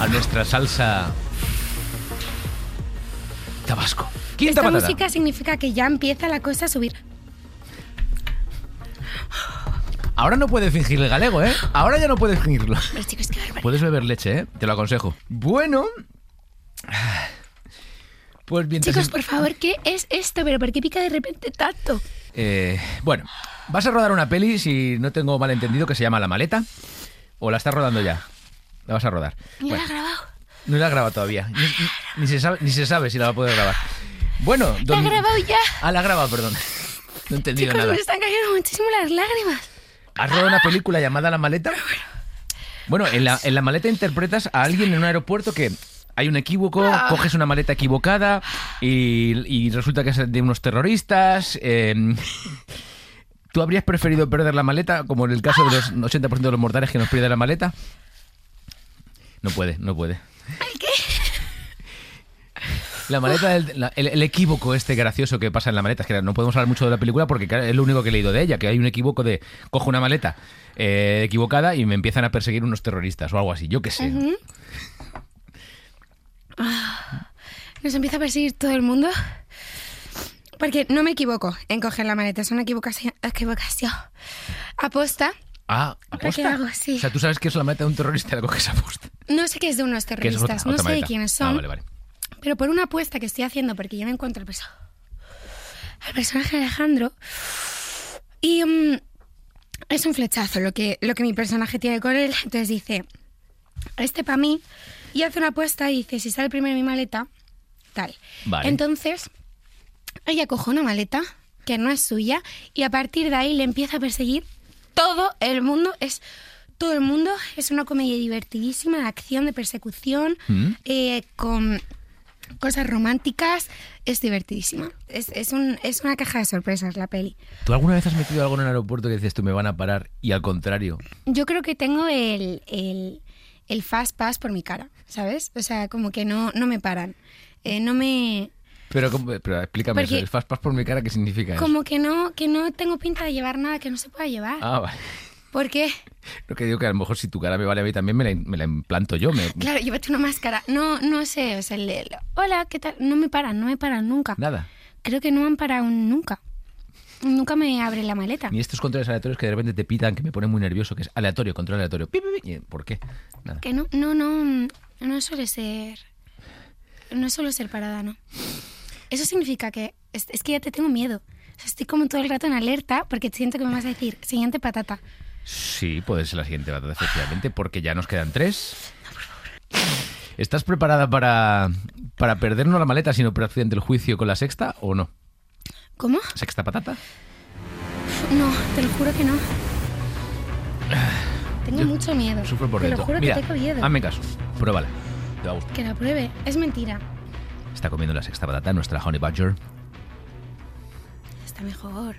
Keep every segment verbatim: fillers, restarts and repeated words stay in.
a nuestra salsa tabasco. Quinta Esta patata. música significa que ya empieza la cosa a subir. Ahora no puedes fingir el galego, ¿eh? Ahora ya no puedes fingirlo. Pero chicos, qué barbaridad. Puedes beber leche, ¿eh? Te lo aconsejo. Bueno... Pues bien... Chicos, por favor, ¿qué es esto? ¿Pero por qué pica de repente tanto? Eh, bueno, vas a rodar una peli, si no tengo mal entendido, que se llama La Maleta. ¿O la estás rodando ya? La vas a rodar. ¿Ya Bueno, la has grabado? no la has grabado todavía. Ni, ni- ni se sabe, ni se sabe si la va a poder grabar. Bueno... ¿La has don- grabado ya? Ah, la ha grabado, perdón. No he entendido Chicos, nada. me están cayendo muchísimo las lágrimas. ¿Has rodado una película llamada La Maleta? Bueno, en la, en La Maleta interpretas a alguien en un aeropuerto que hay un equívoco, coges una maleta equivocada y, y resulta que es de unos terroristas. eh, ¿Tú habrías preferido perder la maleta, como en el caso de los ochenta por ciento de los mortales que nos pierde la maleta? No puede, no puede. ¿Qué? La maleta, del- la- el, el equívoco este gracioso que pasa en la maleta, es que no podemos hablar mucho de la película porque claro, es lo único que he leído de ella, que hay un equívoco de cojo una maleta eh, equivocada y me empiezan a perseguir unos terroristas o algo así, yo qué sé. Ujú. Ah, Nos empieza a perseguir todo el mundo. Porque no me equivoco en coger la maleta, es una equivocación. equivocación. Aposta. Ah, ¿Ahora ¿aposta? qué hago? Sí. O sea, tú sabes que es la maleta de un terrorista y la coges a aposta. No sé qué es de unos Que es terroristas, otra- no otra sé de maleta. quiénes son. Ah, vale, vale. Pero por una apuesta que estoy haciendo, porque yo me encuentro al, perso- al personaje de Alejandro. Y mm, es un flechazo lo que, lo que mi personaje tiene con él. Entonces dice, este para mí. Y hace una apuesta y dice, si sale primero mi maleta, tal. Vale. Entonces, ella coge una maleta que no es suya y a partir de ahí le empieza a perseguir todo el mundo. Es todo el mundo. Es una comedia divertidísima de acción, de persecución, Mm. eh, con cosas románticas. Es divertidísima. Es, es, un, es una caja de sorpresas la peli. ¿Tú alguna vez has metido algo en el aeropuerto que dices tú me van a parar y al contrario? Yo creo que tengo el, el, el fast pass por mi cara, ¿sabes? O sea, como que no, no me paran. Eh, no me... Pero, ¿cómo- pero explícame Porque- eso, el fast pass por mi cara, ¿qué significa eso? Como que no, que no tengo pinta de llevar nada que no se pueda llevar. Ah, vale. ¿Por qué? Lo que digo que a lo mejor si tu cara me vale a mí también me la, me la implanto yo. Me, Claro, llévate una máscara. No, no sé, o sea, el, el- hola, ¿qué tal? No me paran, no me paran nunca. Nada. Creo que no me han parado nunca. Nunca me abre la maleta. Ni estos controles aleatorios que de repente te pitan, que me ponen muy nervioso, que es aleatorio, control aleatorio. Pi, pi, pi. ¿Por qué? Nada. Que no, no, no, no suele ser... No suele ser parada, ¿no? Eso significa que... Es, es que ya te tengo miedo. O sea, estoy como todo el rato en alerta porque siento que me vas a decir, siguiente patata. Sí, puede ser la siguiente batalla, efectivamente, porque ya nos quedan tres. ¿Estás preparada para, para perder no la maleta, sino por accidente el juicio con la sexta o no? ¿Cómo? ¿Sexta patata? No, te lo juro que no. Tengo Yo mucho miedo. Sufro por te dentro. lo juro Mira, que tengo miedo. hazme caso, pruébala, te va a gustar. Que la pruebe. Es mentira. Está comiendo la sexta patata nuestra Honey Badger. Está mejor.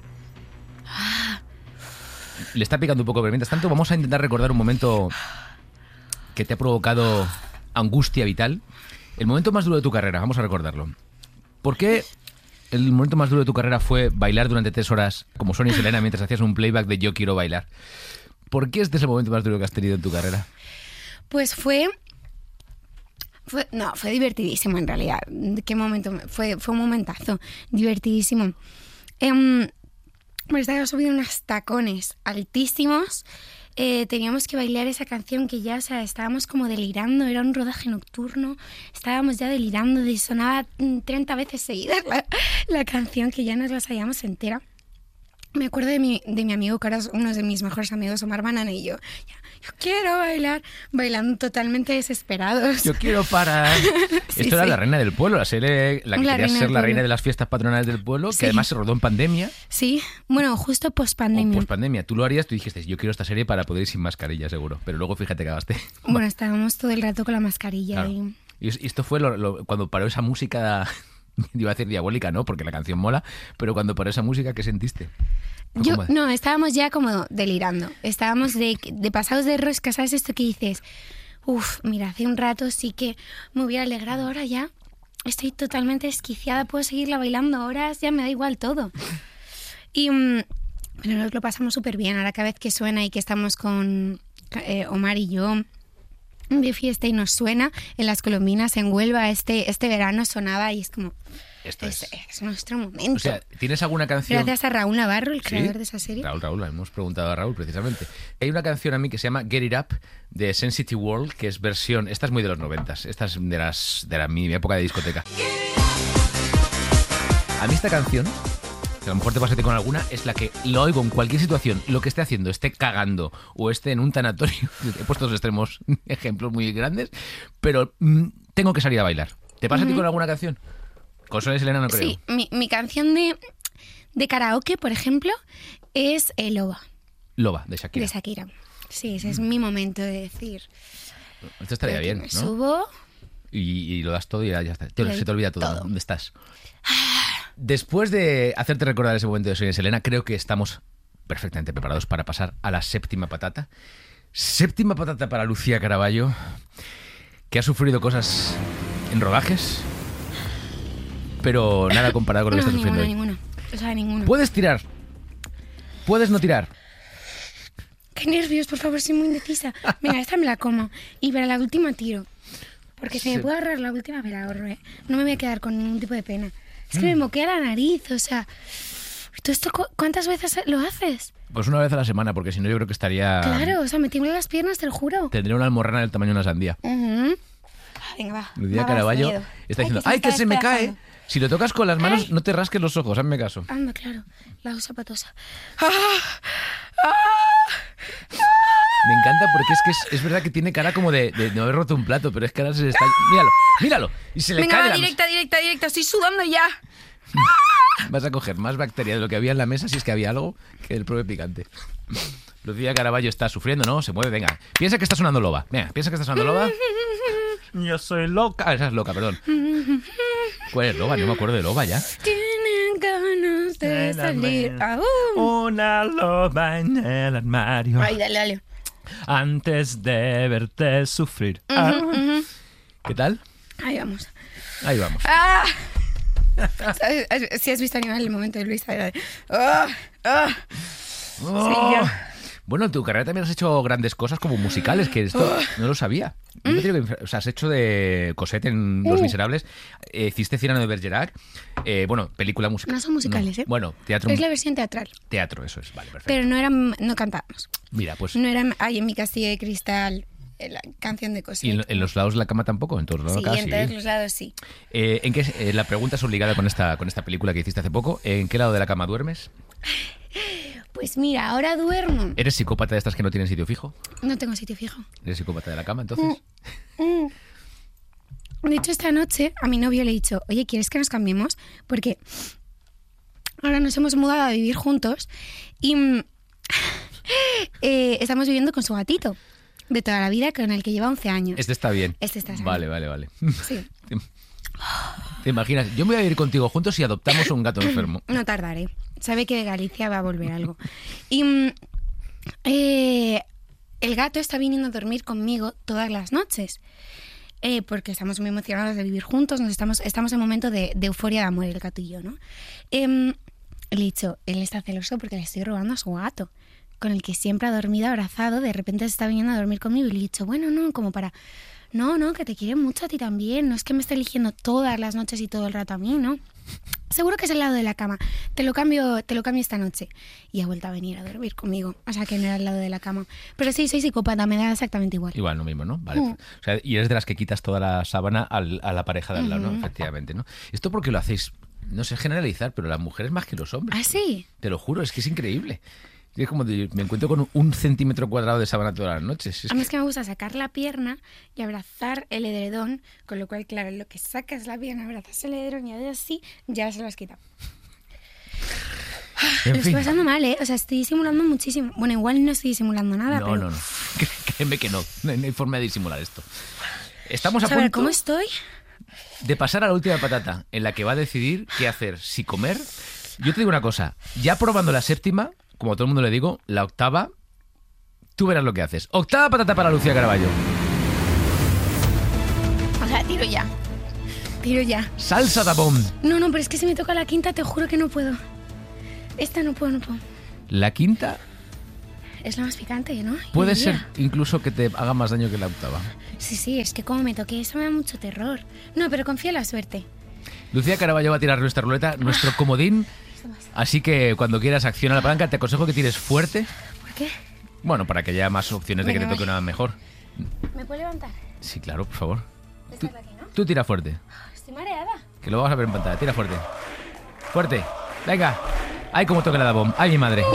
Le está picando un poco, pero mientras tanto vamos a intentar recordar un momento que te ha provocado angustia vital. El momento más duro de tu carrera, vamos a recordarlo. ¿Por qué el momento más duro de tu carrera fue bailar durante tres horas como Sonia y Selena mientras hacías un playback de Yo quiero bailar? ¿Por qué este es el momento más duro que has tenido en tu carrera? Pues fue... fue no, fue divertidísimo en realidad. ¿Qué momento? Fue, fue un momentazo. Divertidísimo. Eh, me estaba subiendo unos tacones altísimos. Eh, teníamos que bailar esa canción que ya, o sea, estábamos como delirando. Era un rodaje nocturno. Estábamos ya delirando. De, sonaba treinta veces seguidas la, la canción que ya nos la sabíamos entera. Me acuerdo de mi, de mi amigo, que ahora es uno de mis mejores amigos, Omar Banana, y yo, yo quiero bailar, bailando totalmente desesperados. Yo quiero parar. Sí, Esto era sí. La Reina del Pueblo, la serie, la que La quería Reina ser del la Pueblo. reina de las fiestas patronales del pueblo, que Sí. además se rodó en pandemia. Sí, bueno, justo post O pandemia. post pandemia. Tú lo harías, tú dijiste, yo quiero esta serie para poder ir sin mascarilla, seguro. Pero luego fíjate que acabaste. Bueno, estábamos todo el rato con la mascarilla. Claro. Y... Y es- y esto fue lo- lo- cuando paró esa música, iba a decir diabólica, ¿no? Porque la canción mola, pero cuando paró esa música, ¿qué sentiste? Fue Yo, como- no, estábamos ya como delirando. Estábamos de, de pasados de rosca, ¿sabes esto que dices? Uf, mira, hace un rato sí que me hubiera alegrado, ahora ya estoy totalmente desquiciada, puedo seguirla bailando horas, ya me da igual todo. Y mm, pero nos lo pasamos súper bien, ahora cada vez que suena y que estamos con eh, Omar y yo, de fiesta y nos suena en las colombinas, en Huelva, este, este verano sonaba y es como... Esto es, es. es nuestro momento. O sea, ¿tienes alguna canción? Gracias a Raúl Navarro, el creador ¿Sí? de esa serie. Raúl, Raúl, hemos preguntado a Raúl precisamente. Hay una canción a mí que se llama Get It Up de Sensitive World, que es versión, esta es muy de los noventas, esta es de las de la mi época de discoteca. A mí esta canción, que a lo mejor te pasate con alguna, es la que lo oigo en cualquier situación, lo que esté haciendo, esté cagando o esté en un tanatorio. He puesto dos extremos, ejemplos muy grandes, pero mm, tengo que salir a bailar. ¿Te pasa uh-huh. a ti con alguna canción? Con Sonia y Selena no creo. Sí, mi, mi canción de, de karaoke, por ejemplo, es eh, Loba. Loba, de Shakira. De Shakira. Sí, ese es mi momento de decir... Esto estaría bien, me ¿no? Subo... Y, y lo das todo y ya, ya está. Te, se te olvida todo, todo. ¿Dónde estás? Después de hacerte recordar ese momento de Sonia y Selena, creo que estamos perfectamente preparados para pasar a la séptima patata. Séptima patata para Lucía Caraballo, que ha sufrido cosas en rodajes... pero nada comparado con lo que no, estás sufriendo ninguno, hoy. Ninguno, o sea, ninguno. Puedes tirar, puedes no tirar. Qué nervios, por favor, soy muy indecisa. Venga, esta me la como y para la última tiro. Porque si sí. me puedo ahorrar la última, me la ahorro, ¿eh? No me voy a quedar con ningún tipo de pena. Es que mm. me moquea la nariz, o sea... ¿Tú esto cuántas veces lo haces? Pues una vez a la semana, porque si no yo creo que estaría... Claro, o sea, me tiemblan las piernas, te lo juro. Tendría una almorrana del tamaño de una sandía. Uh-huh. Venga, va. Lucía Caraballo está diciendo, ¡ay, que se me cae! Si lo tocas con las manos, no te rasques los ojos, hazme caso. Anda, claro, la usa patosa. Me encanta porque es que es, es verdad que tiene cara como de, de no haber roto un plato, pero es que ahora se le está... Míralo, míralo. Y se le Venga, cae va, la directa, directa, directa, estoy sudando ya. Vas a coger más bacteria de lo que había en la mesa, si es que había algo, que el propio picante. Lucía Caraballo está sufriendo, ¿no? Se mueve, venga. Piensa que está sonando Loba. Venga, piensa que está sonando Loba. Yo soy loca. Ah, esa es loca, perdón. ¿Cuál es Loba? No me acuerdo de Loba ya. Tienen ganas de salir. Una loba en el armario. Ay, dale, dale. Antes de verte sufrir. Uh-huh, ah. uh-huh. ¿Qué tal? Ahí vamos. Ahí vamos. Ah. Si has visto animal el momento de Luisa. Oh, oh. Oh. Sí, yo. Bueno, en tu carrera también has hecho grandes cosas como musicales, que esto oh. no lo sabía. Yo ¿Mm? digo que, o sea, has hecho de Cosette en Los uh. Miserables, eh, hiciste Cyrano de Bergerac, eh, bueno, película musical. No son musicales, no. ¿eh? Bueno, teatro. Es la versión teatral. Teatro, eso es, vale, perfecto. Pero no eran, no cantábamos. Mira, pues... No eran, ay, en mi castillo de cristal... La canción de Cosette. ¿Y en, en los lados de la cama tampoco? ¿En todos los lados? Sí, en todos los lados sí. Eh, ¿en qué, eh, la pregunta es obligada con esta, con esta película que hiciste hace poco. ¿En qué lado de la cama duermes? Pues mira, ahora duermo. ¿Eres psicópata de estas que no tienen sitio fijo? No tengo sitio fijo. ¿Eres psicópata de la cama, entonces? Mm, mm. De hecho, esta noche a mi novio le he dicho, oye, ¿quieres que nos cambiemos? Porque ahora nos hemos mudado a vivir juntos y mm, eh, estamos viviendo con su gatito. De toda la vida, con el que lleva once años. Este está bien. Este está bien. Vale, vale, vale. Sí. ¿Te, ¿Te imaginas? Yo me voy a ir contigo juntos y adoptamos un gato enfermo. No tardaré. Sabe que de Galicia va a volver algo. Y eh, el gato está viniendo a dormir conmigo todas las noches. Eh, porque estamos muy emocionados de vivir juntos. Nos estamos, estamos en un momento de, de euforia de amor, el gato y yo, ¿no? Eh, le he dicho, él está celoso porque le estoy robando a su gato, con el que siempre ha dormido abrazado, de repente se está viniendo a dormir conmigo y le he dicho, bueno, no, como para, no, no, que te quiere mucho a ti también, no es que me esté eligiendo todas las noches y todo el rato a mí, ¿no? Seguro que es el lado de la cama, te lo cambio, te lo cambio esta noche. Y ha vuelto a venir a dormir conmigo, o sea que no era el lado de la cama. Pero sí, soy psicópata, me da exactamente igual. Igual, lo mismo, ¿no? Vale. Mm. O sea, y eres de las que quitas toda la sábana al, a la pareja de al lado, ¿no? Mm. Efectivamente, ¿no? ¿Esto por qué lo hacéis? No sé generalizar, pero las mujeres más que los hombres. ¿Ah, sí? Te lo juro, es que es increíble. Es como de, me encuentro con un centímetro cuadrado de sábana todas las noches. Es a mí que... es que me gusta sacar la pierna y abrazar el edredón, con lo cual, claro, lo que sacas la pierna, abrazas el edredón y haces así, ya se lo has quitado. En lo fin. Estoy pasando mal, ¿eh? O sea, estoy disimulando muchísimo. Bueno, igual no estoy disimulando nada, no, pero... No, no, no. Créeme que no. No hay forma de disimular esto. Estamos a, a ver, punto ¿cómo estoy? de pasar a la última patata, en la que va a decidir qué hacer, si comer... Yo te digo una cosa, ya probando la séptima... Como a todo el mundo le digo, la octava, tú verás lo que haces. Octava patata para Lucía Caraballo. O sea, tiro ya. Tiro ya. Salsa tapón. No, no, pero es que si me toca la quinta, te juro que no puedo. Esta no puedo, no puedo. ¿La quinta? es lo más picante, ¿no? Puede Yo ser diría. incluso que te haga más daño que la octava. Sí, sí, es que como me toqué eso me da mucho terror. No, pero confía en la suerte. Lucía Caraballo va a tirar nuestra ruleta, nuestro comodín. Así que cuando quieras acciona la palanca, te aconsejo que tires fuerte. ¿Por qué? Bueno, para que haya más opciones de que Venga, te toque vale. una mejor. ¿Me puedo levantar? Sí, claro, por favor. Esta es la aquí, ¿no? Tú tira fuerte, Estoy mareada. que lo vamos a ver en pantalla. Tira fuerte. Fuerte. Venga. Ay, cómo toca la Dabom. Ay, mi madre.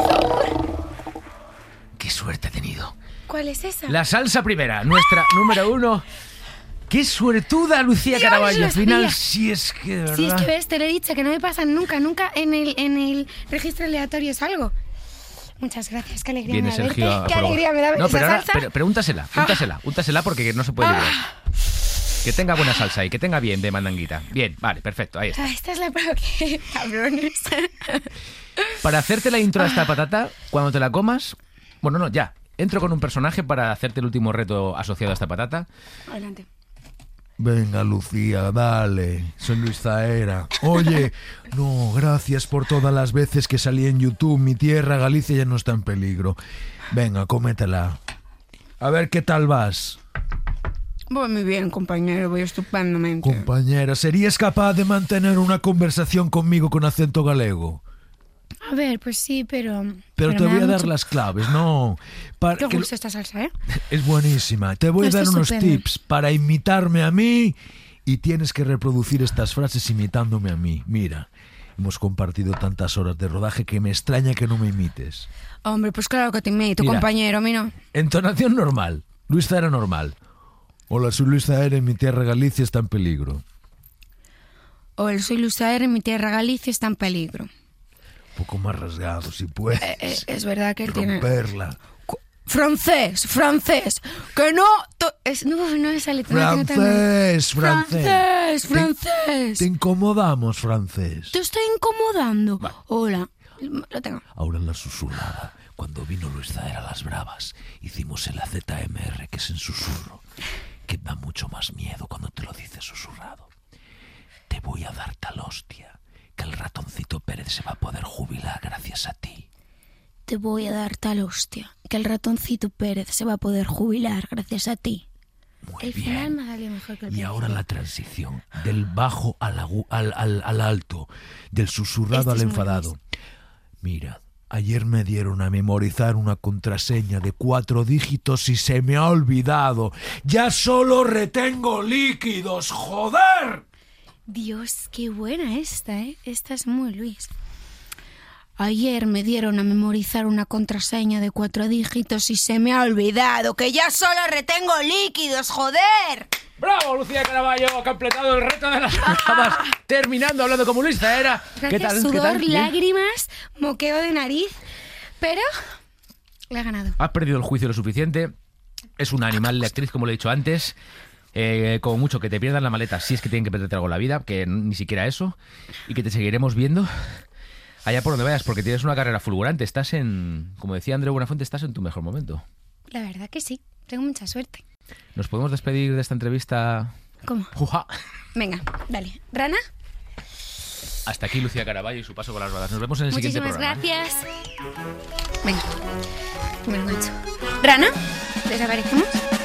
Qué suerte he tenido. ¿Cuál es esa? La salsa primera, nuestra número uno. Qué suertuda, Lucía Dios, Caraballo. lo Al final, sabía. sí es que, de verdad. Sí, es que ves, te lo he dicho, que no me pasan nunca, nunca en el, en el registro aleatorio salgo. Muchas gracias, qué alegría Viene me da Sergio verte. a Qué probar. alegría me da ver No, esa pero ahora, salsa. pero, pregúntasela, úntasela, úntasela porque no se puede librar. Que tenga buena salsa y que tenga bien de mandanguita. Bien, vale, perfecto, ahí está. Ah, esta es la prueba que... Cabrones. Para hacerte la intro a esta patata, cuando te la comas... Bueno, no, ya. Entro con un personaje para hacerte el último reto asociado a esta patata. Adelante. Venga, Lucía, dale. Soy Luis Zaera. Oye, no, gracias por todas las veces que salí en YouTube. Mi tierra, Galicia, ya no está en peligro. Venga, cómetela. A ver qué tal vas. Voy muy bien, compañero, voy estupendamente. Compañera, ¿serías capaz de mantener una conversación conmigo con acento galego? A ver, pues sí, pero... Pero, te me voy da a dar mucho- las claves, ¿no? Para Qué que lo- gusto esta salsa, ¿eh? Es buenísima. Te voy a Está dar unos estupendo. tips para imitarme a mí y tienes que reproducir estas frases imitándome a mí. Mira, hemos compartido tantas horas de rodaje que me extraña que no me imites. Hombre, pues claro que te imito, Mira. compañero, a mí no. Entonación normal. Luis Zaera normal. Hola, soy Luis Zaera y mi tierra Galicia está en peligro. O soy Luzaer en mi tierra Galicia está en peligro. Un poco más rasgado, si puedes. Eh, eh, es verdad que él tiene... Romperla. Francés, francés, que no... to- es, no, no me sale... no tengo tan- Francés, francés. Francés, Te- francés. Te incomodamos, francés. Te estoy incomodando. Hola, lo tengo. Ahora en la susurrada. Cuando vino Luis Zaera a las bravas, hicimos el A Z M R, que es en susurro, que da mucho más miedo cuando te lo dices susurrado. Te voy a dar tal hostia, que el ratoncito Pérez se va a poder jubilar gracias a ti. Te voy a dar tal hostia, que el ratoncito Pérez se va a poder jubilar gracias a ti. Muy El bien. final me salió mejor que el Y principio. ahora la transición, del bajo al, agu- al, al, al alto, del susurrado Este al es muy enfadado. Mira, ayer me dieron a memorizar una contraseña de cuatro dígitos y se me ha olvidado. ¡Ya solo retengo líquidos, joder! Dios, qué buena esta, ¿eh? Esta es muy Luis. Ayer me dieron a memorizar una contraseña de cuatro dígitos y se me ha olvidado que ya solo retengo líquidos, joder. ¡Bravo, Lucía Caraballo! Ha completado el reto de las bravas. Terminando hablando como Luis Zaera. Gracias, ¿Qué tal? sudor, ¿Qué tal? ¿Bien? lágrimas, moqueo de nariz, pero le he ganado. Has perdido el juicio lo suficiente. Es una animal de actriz, como lo he dicho antes. Eh, como mucho que te pierdan la maleta, si es que tienen que perderte algo en la vida, que ni siquiera eso. Y que te seguiremos viendo allá por donde vayas, porque tienes una carrera fulgurante. Estás en, como decía Andreu Buenafuente, estás en tu mejor momento. La verdad que sí, tengo mucha suerte. ¿Nos podemos despedir de esta entrevista? ¿Cómo? ¡Juja! Venga, dale. ¿Rana? Hasta aquí Lucía Caraballo y su paso por las balas. Nos vemos en el siguiente Muchísimas programa. gracias. Venga, me lo engancho. ¿Rana? ¿Desaparecemos?